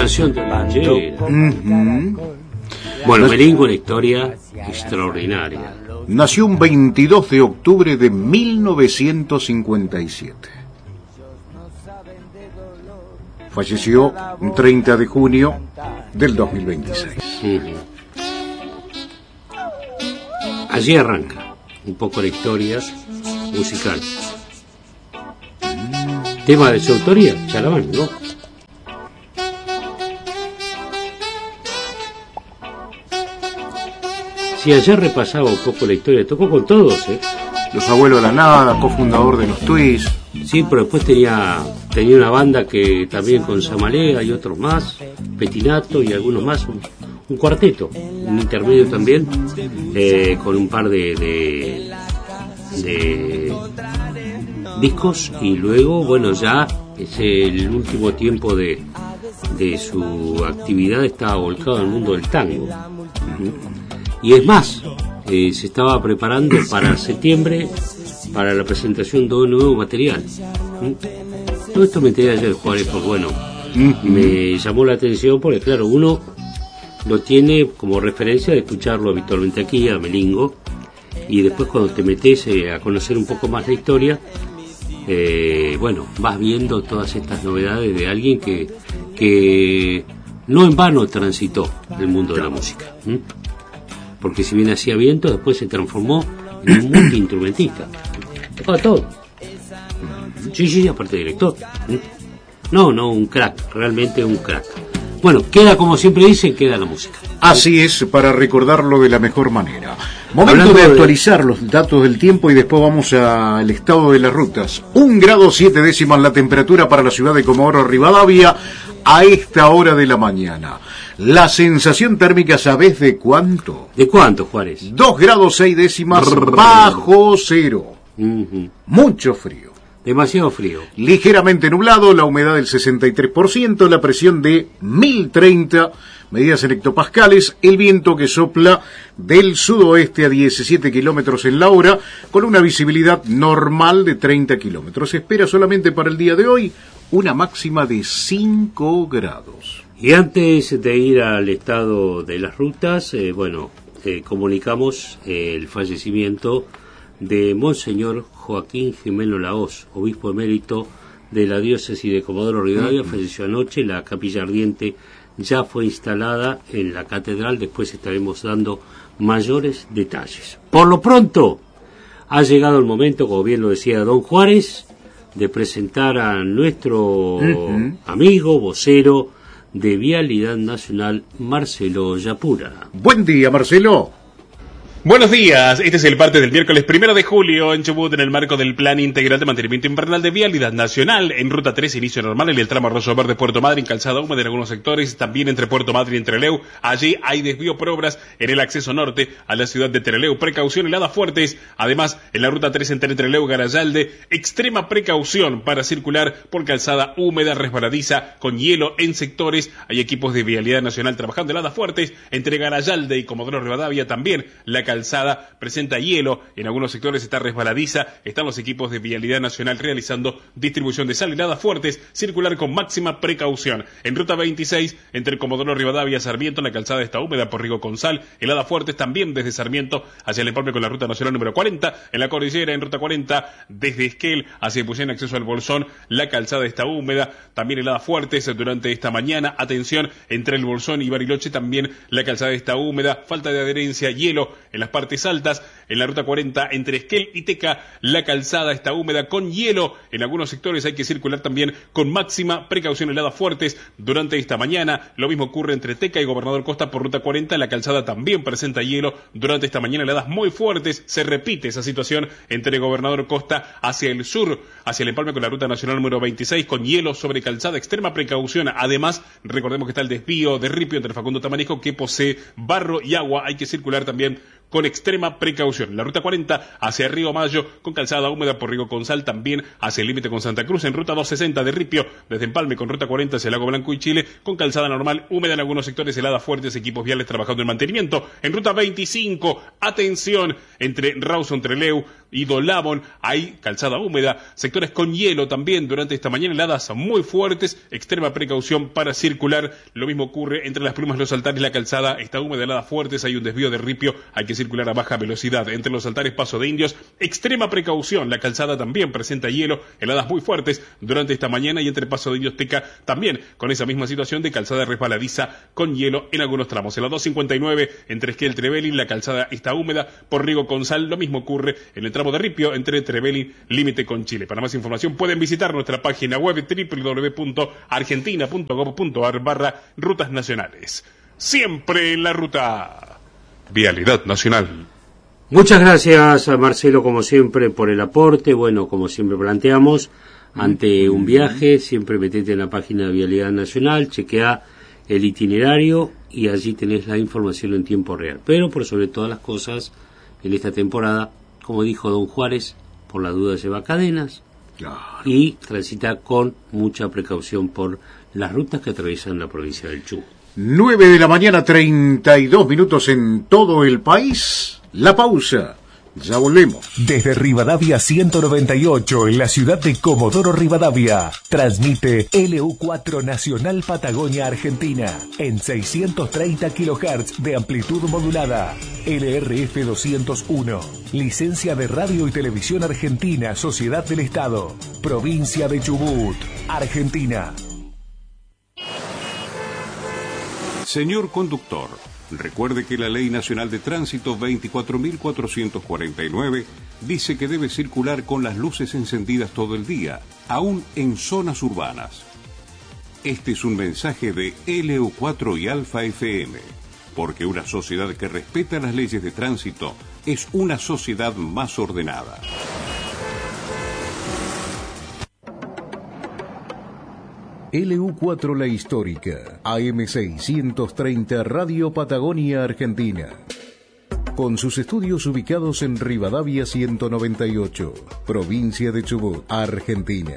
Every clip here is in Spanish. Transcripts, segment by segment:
Canción de ranchera. Bueno, Melingo, una historia extraordinaria. Nació un 22 de octubre de 1957. Falleció un 30 de junio del 2026. Allí arranca un poco la historia musical. Tema de su autoría, Charabán, ¿no? Si ayer repasaba un poco la historia, tocó con todos, Los Abuelos de la Nada, cofundador de los Twists. Sí, pero después tenía una banda que también con Samalea y otros más, Petinato y algunos más, un cuarteto, un intermedio también, con un par de discos, y luego, bueno, ya es el último tiempo de su actividad, estaba volcado en el mundo del tango. Y es más, se estaba preparando para septiembre para la presentación de un nuevo material. Todo esto me enteré ayer, Juárez, porque bueno, me llamó la atención porque claro, uno lo tiene como referencia de escucharlo habitualmente aquí, a Melingo, y después cuando te metes a conocer un poco más la historia, bueno, vas viendo todas estas novedades de alguien que no en vano transitó el mundo de la música. Porque si bien hacía viento, después se transformó en un multiinstrumentista. Tocaba todo. Sí, aparte de director. No, un crack, realmente un crack. Bueno, queda, como siempre dicen, queda la música. Así es, para recordarlo de la mejor manera. Momento de actualizar los datos del tiempo y después vamos al estado de las rutas. 1 grado 7 décimas la temperatura para la ciudad de Comodoro Rivadavia a esta hora de la mañana. La sensación térmica, ¿sabés de cuánto? ¿De cuánto, Juárez? 2 grados 6 décimas bajo cero. Mucho frío. Demasiado frío. Ligeramente nublado, la humedad del 63%, la presión de 1030 medidas en hectopascales, el viento que sopla del sudoeste a 17 kilómetros en la hora, con una visibilidad normal de 30 kilómetros. Se espera solamente para el día de hoy una máxima de 5 grados. Y antes de ir al estado de las rutas, comunicamos el fallecimiento de Monseñor Joaquín Jimeno Lahoz, obispo emérito de la diócesis de Comodoro Rivadavia. Falleció anoche. La capilla ardiente ya fue instalada en la catedral. Después estaremos dando mayores detalles. Por lo pronto, ha llegado el momento, como bien lo decía don Juárez, de presentar a nuestro amigo, vocero de Vialidad Nacional, Marcelo Yapura. Buen día, Marcelo. Buenos días, este es el parte del miércoles 1 de julio en Chubut, en el marco del Plan Integral de Mantenimiento Invernal de Vialidad Nacional. En Ruta 3, inicio normal en el tramo Arroyo Verde, Puerto Madryn, calzada húmeda en algunos sectores, también entre Puerto Madryn y Trelew. Allí hay desvío por obras en el acceso norte a la ciudad de Trelew. Precaución, heladas fuertes. Además, en la Ruta 3 entre Trelew y Garayalde, extrema precaución para circular por calzada húmeda, resbaladiza, con hielo en sectores. Hay equipos de Vialidad Nacional trabajando heladas fuertes. Entre Garayalde y Comodoro Rivadavia también la calzada presenta hielo, en algunos sectores está resbaladiza, están los equipos de Vialidad Nacional realizando distribución de sal, heladas fuertes, circular con máxima precaución. En Ruta 26, entre Comodoro Rivadavia y Sarmiento, la calzada está húmeda por Rigo con sal, heladas fuertes también desde Sarmiento hacia el empalme con la Ruta Nacional número 40, en la cordillera en Ruta 40, desde Esquel hacia Epuyén, acceso al Bolsón, la calzada está húmeda, también heladas fuertes durante esta mañana, atención, entre el Bolsón y Bariloche también la calzada está húmeda, falta de adherencia, hielo en las partes altas. En la Ruta 40 entre Esquel y Teca la calzada está húmeda con hielo, en algunos sectores hay que circular también con máxima precaución, heladas fuertes durante esta mañana. Lo mismo ocurre entre Teca y Gobernador Costa por Ruta 40, la calzada también presenta hielo durante esta mañana, heladas muy fuertes. Se repite esa situación entre Gobernador Costa hacia el sur, hacia el empalme con la Ruta Nacional número 26, con hielo sobre calzada, extrema precaución. Además, recordemos que está el desvío de Ripio entre Facundo Tamarisco, que posee barro y agua, hay que circular también con extrema precaución. precaución. La ruta 40 hacia Río Mayo con calzada húmeda por Río Consal, también hacia el límite con Santa Cruz. En ruta 260 de Ripio desde Empalme con ruta 40 hacia Lago Blanco y Chile con calzada normal húmeda en algunos sectores, heladas fuertes, equipos viales trabajando en mantenimiento. En ruta 25, atención, entre Rawson, Trelew y Dolabón hay calzada húmeda, sectores con hielo también durante esta mañana, heladas muy fuertes, extrema precaución para circular. Lo mismo ocurre entre Las Plumas y Los Altares, la calzada está húmeda, heladas fuertes, hay un desvío de Ripio, hay que circular a baja velocidad. Entre Los Altares, Paso de Indios, extrema precaución, la calzada también presenta hielo, heladas muy fuertes durante esta mañana, y entre Paso de Indios, Teca también con esa misma situación de calzada resbaladiza con hielo en algunos tramos. En la 259 entre Esquel, Trevelin, la calzada está húmeda por Riego Consal, lo mismo ocurre en el tramo de Ripio entre Trevelin, límite con Chile. Para más información pueden visitar nuestra página web www.argentina.gov.ar/rutas nacionales. Siempre en la ruta. Vialidad Nacional. Muchas gracias a Marcelo, como siempre, por el aporte. Bueno, como siempre planteamos, ante un viaje, siempre metete en la página de Vialidad Nacional, chequea el itinerario y allí tenés la información en tiempo real. Pero por sobre todas las cosas, en esta temporada, como dijo Don Juárez, por la duda lleva cadenas, claro, y transita con mucha precaución por las rutas que atraviesan la provincia del Chubut. 9 de la mañana, 32 minutos en todo el país. La pausa. Ya volvemos. Desde Rivadavia 198, en la ciudad de Comodoro Rivadavia, transmite LU4 Nacional Patagonia Argentina, en 630 kHz de amplitud modulada. LRF 201, licencia de radio y televisión argentina, Sociedad del Estado, provincia de Chubut, Argentina. Señor conductor, recuerde que la Ley Nacional de Tránsito 24.449 dice que debe circular con las luces encendidas todo el día, aún en zonas urbanas. Este es un mensaje de LU4 y Alfa FM, porque una sociedad que respeta las leyes de tránsito es una sociedad más ordenada. LU4 La Histórica, AM630 Radio Patagonia Argentina. Con sus estudios ubicados en Rivadavia 198, provincia de Chubut, Argentina.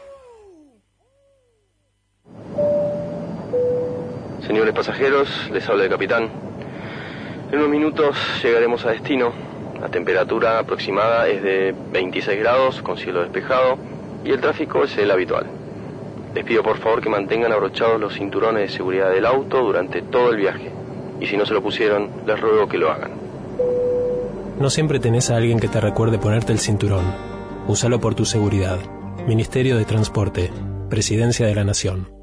Señores pasajeros, les habla el capitán. En unos minutos llegaremos a destino. La temperatura aproximada es de 26 grados con cielo despejado y el tráfico es el habitual. Les pido por favor que mantengan abrochados los cinturones de seguridad del auto durante todo el viaje. Y si no se lo pusieron, les ruego que lo hagan. No siempre tenés a alguien que te recuerde ponerte el cinturón. Úsalo por tu seguridad. Ministerio de Transporte. Presidencia de la Nación.